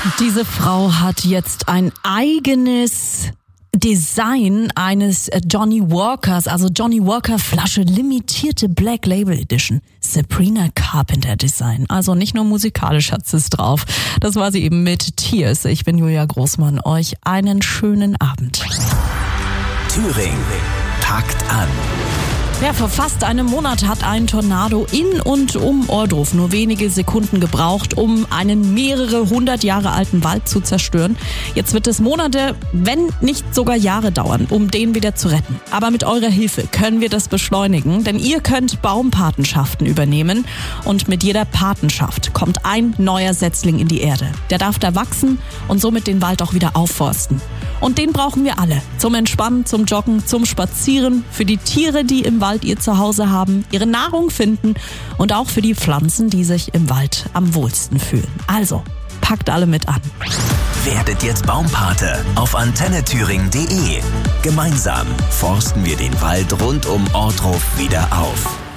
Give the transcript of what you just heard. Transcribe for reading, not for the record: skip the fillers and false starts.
Diese Frau hat jetzt ein eigenes Design eines Johnny Walkers, also Johnny Walker Flasche, limitierte Black Label Edition. Sabrina Carpenter Design. Also nicht nur musikalisch hat sie es drauf. Das war sie eben mit Tears. Ich bin Julia Großmann. Euch einen schönen Abend. Thüringen packt an. Ja, vor fast einem Monat hat ein Tornado in und um Ohrdruf nur wenige Sekunden gebraucht, um einen mehrere 100 Jahre alten Wald zu zerstören. Jetzt wird es Monate, wenn nicht sogar Jahre dauern, um den wieder zu retten. Aber mit eurer Hilfe können wir das beschleunigen, denn ihr könnt Baumpatenschaften übernehmen und mit jeder Patenschaft kommt ein neuer Setzling in die Erde. Der darf da wachsen und somit den Wald auch wieder aufforsten. Und den brauchen wir alle. Zum Entspannen, zum Joggen, zum Spazieren, für die Tiere, die im Wald ihr Zuhause haben, ihre Nahrung finden und auch für die Pflanzen, die sich im Wald am wohlsten fühlen. Also, packt alle mit an. Werdet jetzt Baumpate auf antennethüringen.de. Gemeinsam forsten wir den Wald rund um Ohrdruf wieder auf.